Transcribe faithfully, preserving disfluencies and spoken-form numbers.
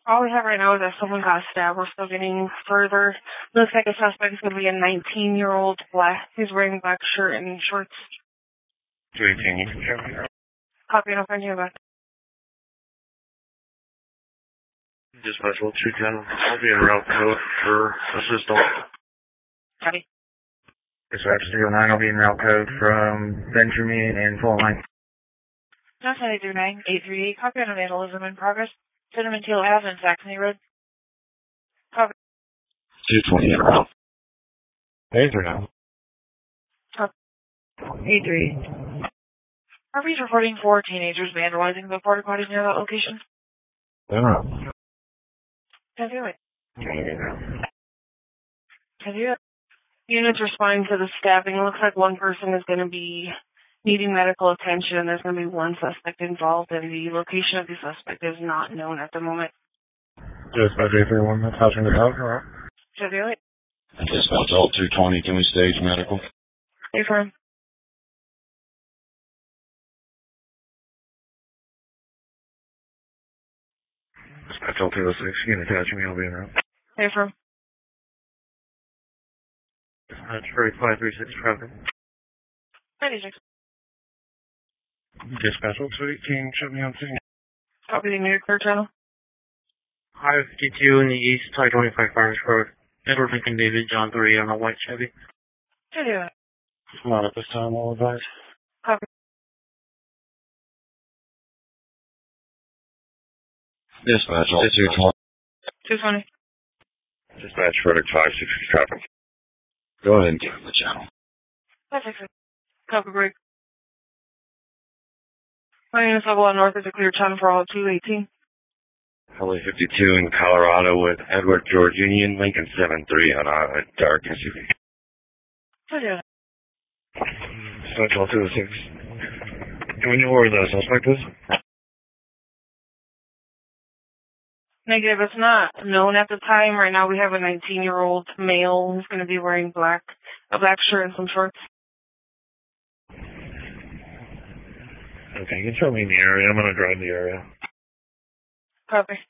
All we have right now is that someone got stabbed. We're still getting further. Looks like a suspect is going to be a nineteen-year-old black. He's wearing black shirt and shorts. two eighteen, you can check me out. Copy, no friend, you back. Dispatch two ten, I'll be in route code for assistant. Copy. Dispatch zero nine, I'll be in route code from Benjamin and full line. nine eight three nine eight three eight, copy on vandalism in progress. Cinnamon Teal Ave and Saxony Road. Copy. two twenty in route. Hey, three nine. Copy. eight three eight. Harvey's reporting four teenagers vandalizing the porta potty near that location. In route. Can you do it? Can you do it? Units responding to the stabbing. It looks like one person is going to be needing medical attention. There's going to be one suspect involved, and the location of the suspect is not known at the moment. Dispatch eight three one, attaching the tower, alright? Can you do it? Dispatch L two twenty, can we stage medical? Hey, firm. Dispatch L two oh six, you can attach me, I'll be in route. Hey, firm. Dispatch three five three six, traffic. ninety-six. Dispatch L two eighteen, shut me on scene. Copy the near clear channel. Highway fifty-two in the east, Tie twenty-five Farmers Road. Edward Lincoln David, John three on a white Chevy. Can you do it? Not at this time, I'll advise. Copy. Dispatch L two twenty. two twenty. Dispatch verdict five six six, traffic. Go ahead and give him the channel. five six six. Copy break. My name is Level North is a clear channel for all two eighteen. Highway fifty-two in Colorado with Edward George Union, Lincoln seven three on a dark S U V. Can you do it? Dispatch L two oh six. Do we know where the suspect is? Negative. It's not known at the time. Right now we have a nineteen-year-old male who's going to be wearing black, a black shirt and some shorts. Okay, you can show me in the area. I'm going to drive the area. Copy.